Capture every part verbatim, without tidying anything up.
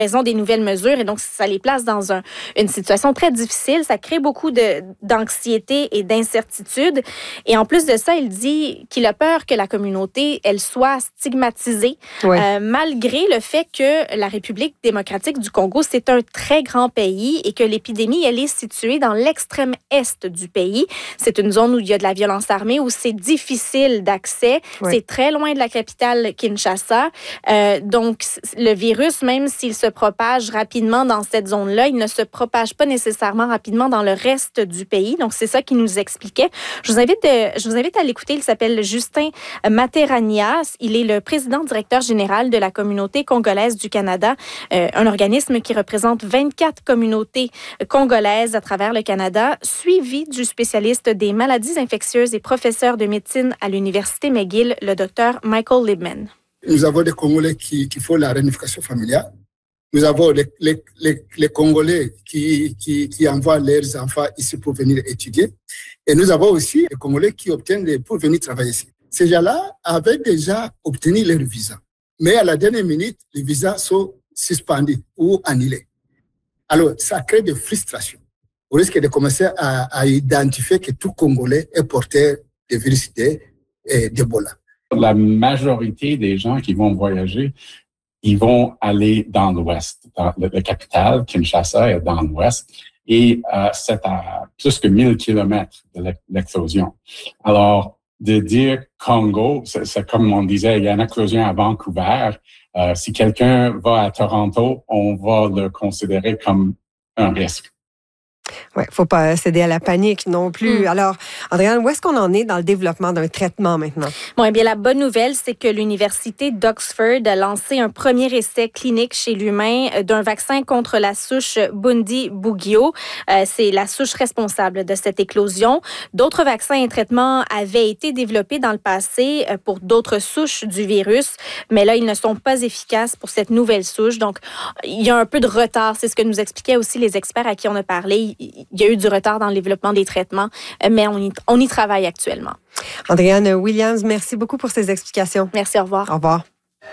raison des nouvelles mesures et donc ça les place dans un, une situation très difficile. Ça crée beaucoup de, d'anxiété et d'incertitude. Et en plus de ça, il dit qu'il a peur que la communauté, elle soit stigmatisée, ouais. euh, malgré le fait que la République démocratique du Congo, c'est un très grand pays et que l'épidémie, elle est située dans l'extrême est du pays. C'est une zone où il y a de la violence armée, où c'est difficile d'accès. Ouais. C'est très loin de la capitale Kinshasa. Euh, donc, le virus, même s'il se propage rapidement dans cette zone-là, il ne se propage pas nécessairement rapidement dans le reste du pays. Donc, c'est ça qu'il nous expliquait. Je vous invite, de, je vous invite à l'écouter. Il s'appelle Justin Materanias. Il est le président directeur général de la communauté congolaise du Canada, euh, un organisme qui représente vingt-quatre communautés congolaises à travers le Canada, suivi du spécialiste des maladies infectieuses et professeur de médecine à l'Université McGill, le docteur Michael Libman. Nous avons des Congolais qui, qui font la réunification familiale. Nous avons les, les, les, les Congolais qui, qui, qui envoient leurs enfants ici pour venir étudier. Et nous avons aussi les Congolais qui obtiennent des, pour venir travailler ici. Ces gens-là avaient déjà obtenu leur visa. Mais à la dernière minute, les visas sont suspendus ou annulés. Alors, ça crée des frustrations. On risque de commencer à, à identifier que tout Congolais est porteur de virus d'Ebola. La majorité des gens qui vont voyager, ils vont aller dans l'ouest. Dans le, le capital, Kinshasa, est dans l'ouest. Et euh, c'est à plus que mille kilomètres de l'éclosion. Alors, de dire Congo, c'est, c'est comme on disait, il y a une éclosion à Vancouver. Euh, si quelqu'un va à Toronto, on va le considérer comme un risque. Oui, il ne faut pas céder à la panique non plus. Mm. Alors, Andréane, où est-ce qu'on en est dans le développement d'un traitement maintenant? Bon, eh bien, la bonne nouvelle, c'est que l'Université d'Oxford a lancé un premier essai clinique chez l'humain d'un vaccin contre la souche Bundibugyo. Euh, c'est la souche responsable de cette éclosion. D'autres vaccins et traitements avaient été développés dans le passé pour d'autres souches du virus, mais là, ils ne sont pas efficaces pour cette nouvelle souche. Donc, il y a un peu de retard. C'est ce que nous expliquaient aussi les experts à qui on a parlé. Il y a eu du retard dans le développement des traitements, mais on y, on y travaille actuellement. Andréane Williams, merci beaucoup pour ces explications. Merci, au revoir. Au revoir.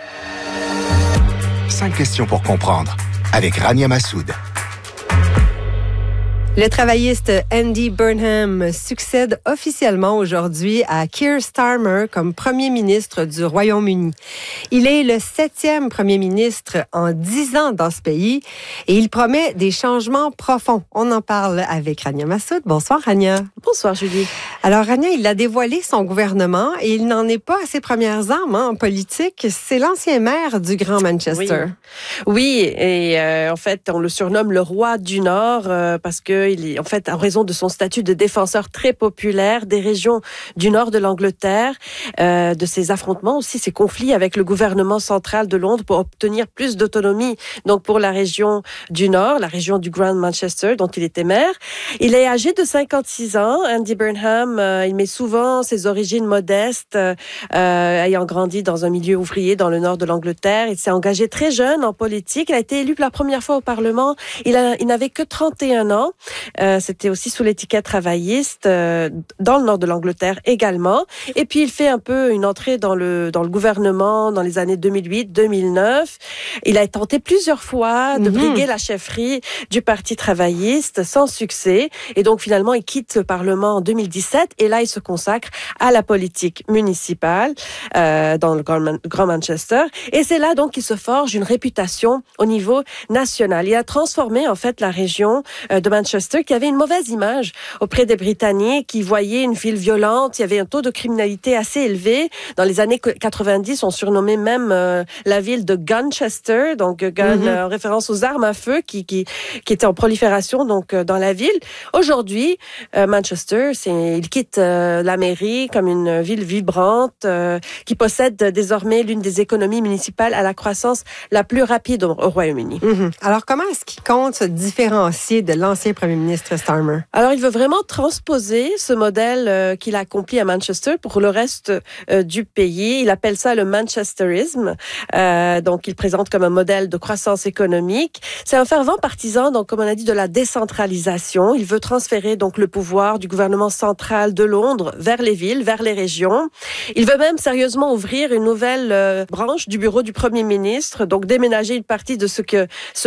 Cinq questions pour comprendre avec Rania Massoud. Le travailliste Andy Burnham succède officiellement aujourd'hui à Keir Starmer comme premier ministre du Royaume-Uni. Il est le septième premier ministre en dix ans dans ce pays et il promet des changements profonds. On en parle avec Rania Massoud. Bonsoir, Rania. Bonsoir, Julie. Alors, Rania, il a dévoilé son gouvernement et il n'en est pas à ses premières armes hein, en politique. C'est l'ancien maire du Grand Manchester. Oui, oui et euh, en fait, on le surnomme le roi du Nord euh, parce que il est, en fait, en raison de son statut de défenseur très populaire des régions du nord de l'Angleterre, euh, de ses affrontements aussi, ses conflits avec le gouvernement central de Londres pour obtenir plus d'autonomie, donc pour la région du Nord, la région du Grand Manchester, dont il était maire. Il est âgé de cinquante-six ans, Andy Burnham. Euh, il met souvent ses origines modestes, euh, ayant grandi dans un milieu ouvrier dans le nord de l'Angleterre. Il s'est engagé très jeune en politique. Il a été élu pour la première fois au Parlement. Il, a, il n'avait que trente et un ans. Euh, c'était aussi sous l'étiquette travailliste euh, dans le nord de l'Angleterre également. Et puis, il fait un peu une entrée dans le, dans le gouvernement dans les années deux mille huit deux mille neuf. Il a tenté plusieurs fois de briguer mmh. la chefferie du Parti travailliste sans succès. Et donc, finalement, il quitte le Parlement en deux mille dix-sept. Et là, il se consacre à la politique municipale euh, dans le Grand Manchester. Et c'est là, donc, qu'il se forge une réputation au niveau national. Il a transformé, en fait, la région euh, de Manchester qui avait une mauvaise image auprès des Britanniques qui voyaient une ville violente. Il y avait un taux de criminalité assez élevé. Dans les années quatre-vingt-dix, on surnommait même euh, la ville de Gunchester, donc gun mm-hmm. euh, en référence aux armes à feu qui qui qui étaient en prolifération donc euh, dans la ville. Aujourd'hui, euh, Manchester, c'est il quitte euh, la mairie comme une ville vibrante euh, qui possède désormais l'une des économies municipales à la croissance la plus rapide au, au Royaume-Uni. Mm-hmm. Alors comment est-ce qu'il compte se différencier de l'ancien premier premier ministre Starmer? Alors, il veut vraiment transposer ce modèle euh, qu'il a accompli à Manchester pour le reste euh, du pays. Il appelle ça le manchesterisme. Euh, donc, il présente comme un modèle de croissance économique. C'est un fervent partisan, donc, comme on a dit, de la décentralisation. Il veut transférer donc le pouvoir du gouvernement central de Londres vers les villes, vers les régions. Il veut même sérieusement ouvrir une nouvelle euh, branche du bureau du premier ministre, donc déménager une partie de ce que ce